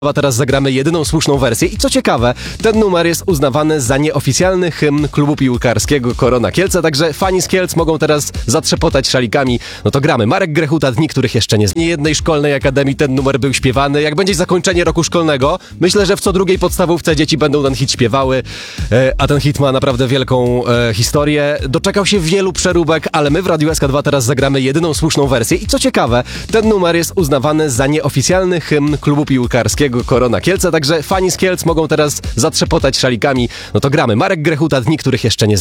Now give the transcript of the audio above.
A teraz zagramy jedyną słuszną wersję i co ciekawe, ten numer jest uznawany za nieoficjalny hymn klubu piłkarskiego Korona Kielce, także fani z Kielc mogą teraz zatrzepotać szalikami. No to gramy. Marek Grechuta, Dni, których jeszcze nie znam. W niejednej szkolnej akademii ten numer był śpiewany. Jak będzie zakończenie roku szkolnego, myślę, że w co drugiej podstawówce dzieci będą ten hit śpiewały, a ten hit ma naprawdę wielką historię. Doczekał się wielu przeróbek, ale my w Radiu SK2 teraz zagramy jedyną słuszną wersję i co ciekawe, ten numer jest uznawany za nieoficjalny hymn klubu piłkarskiego Korona Kielce, także fani z Kielc mogą teraz zatrzepotać szalikami. No to gramy. Marek Grechuta, Dni, których jeszcze nie znam.